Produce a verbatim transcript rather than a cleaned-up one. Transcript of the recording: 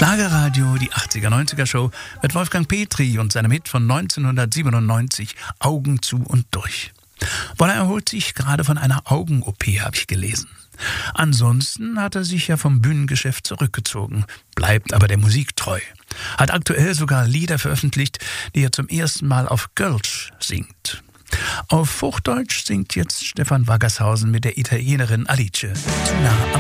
Schlagerradio, die achtziger-neunziger-Show mit Wolfgang Petri und seinem Hit von neunzehnhundertsiebenundneunzig, Augen zu und durch. Woller erholt sich gerade von einer Augen-O P, habe ich gelesen. Ansonsten hat er sich ja vom Bühnengeschäft zurückgezogen, bleibt aber der Musik treu. Hat aktuell sogar Lieder veröffentlicht, die er zum ersten Mal auf Gölsch singt. Auf Hochdeutsch singt jetzt Stefan Waggershausen mit der Italienerin Alice zu nah am